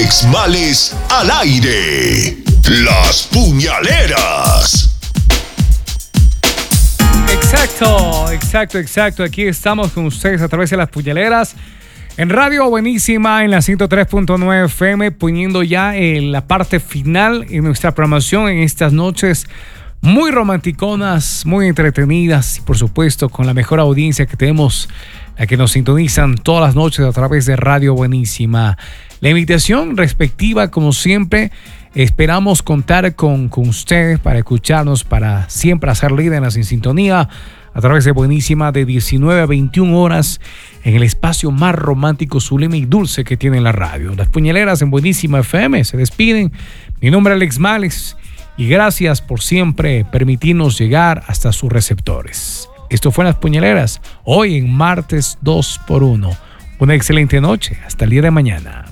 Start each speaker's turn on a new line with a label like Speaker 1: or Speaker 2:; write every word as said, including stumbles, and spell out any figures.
Speaker 1: Alex Males al aire. Las puñaleras.
Speaker 2: Exacto, exacto, exacto. Aquí estamos con ustedes a través de Las Puñaleras. En Radio Buenísima, en la ciento tres punto nueve F M, poniendo ya en la parte final en nuestra programación en estas noches muy romanticonas, muy entretenidas y por supuesto con la mejor audiencia que tenemos, la que nos sintonizan todas las noches a través de Radio Buenísima. La invitación respectiva, como siempre, esperamos contar con, con ustedes para escucharnos, para siempre hacer líderes en sintonía a través de Buenísima de diecinueve a veintiuna horas en el espacio más romántico, sublime y dulce que tiene la radio. Las Puñaleras en Buenísima F M se despiden. Mi nombre es Alex Males y gracias por siempre permitirnos llegar hasta sus receptores. Esto fue Las Puñaleras, hoy en martes dos por uno. Una excelente noche. Hasta el día de mañana.